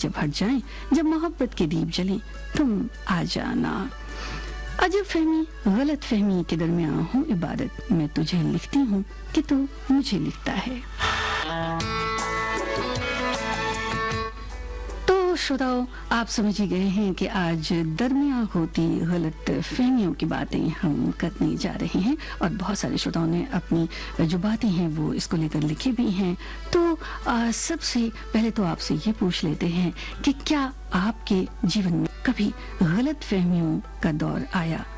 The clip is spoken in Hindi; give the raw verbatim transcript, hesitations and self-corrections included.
जब हट जाएं, जब मोहब्बत के दीप जलें, तुम आ जाना। अजब फहमी गलत फहमी के दरमियान हूँ इबादत, मैं तुझे लिखती हूँ कि तू मुझे लिखता है। श्रोताओं, आप समझ ही गए हैं कि आज दरमियान होती गलत फहमियों की बातें हम करने जा रहे हैं और बहुत सारे श्रोताओं ने अपनी जो बातें हैं वो इसको लेकर लिखी भी हैं। तो आ, सबसे पहले तो आपसे ये पूछ लेते हैं कि क्या आपके जीवन में कभी गलत फहमियों का दौर आया